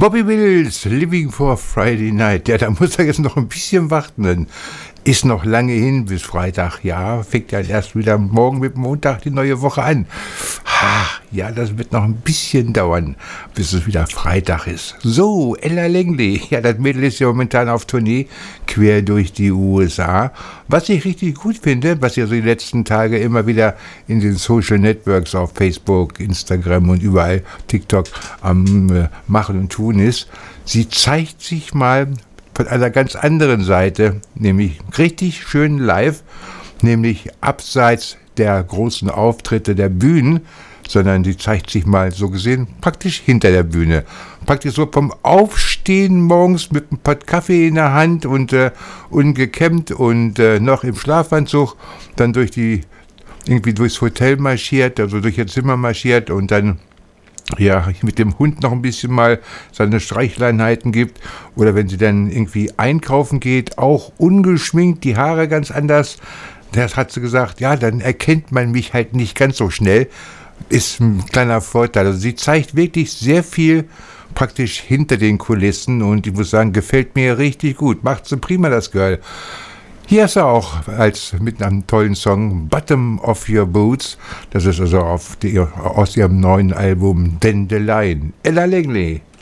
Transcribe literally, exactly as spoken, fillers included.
Bobby Wills, Living for Friday Night. Ja, da muss er jetzt noch ein bisschen warten. Ist noch lange hin bis Freitag. Ja, fängt ja erst wieder morgen mit Montag die neue Woche an. Ha, ja, das wird noch ein bisschen dauern, bis es wieder Freitag ist. So, Ella Langley. Ja, das Mädel ist ja momentan auf Tournee quer durch die U S A. Was ich richtig gut finde, was ja so die letzten Tage immer wieder in den Social Networks auf Facebook, Instagram und überall TikTok am äh, Machen und Tun ist, sie zeigt sich mal von einer ganz anderen Seite, nämlich richtig schön live, nämlich abseits der großen Auftritte der Bühnen, sondern sie zeigt sich mal so gesehen praktisch hinter der Bühne. Praktisch so vom Aufstehen morgens mit einem Pott Kaffee in der Hand und äh, ungekämmt und äh, noch im Schlafanzug, dann durch die, irgendwie durchs Hotel marschiert, also durch ihr Zimmer marschiert und dann ja, mit dem Hund noch ein bisschen mal seine Streichleinheiten gibt oder wenn sie dann irgendwie einkaufen geht, auch ungeschminkt, die Haare ganz anders. Das hat sie gesagt, ja, dann erkennt man mich halt nicht ganz so schnell. Ist ein kleiner Vorteil. Also sie zeigt wirklich sehr viel praktisch hinter den Kulissen und ich muss sagen, gefällt mir richtig gut. Macht sie prima, das Girl. Hier ist er auch als mit einem tollen Song Bottom of Your Boots. Das ist also auf die, aus ihrem neuen Album Dandelion. Ella Langley.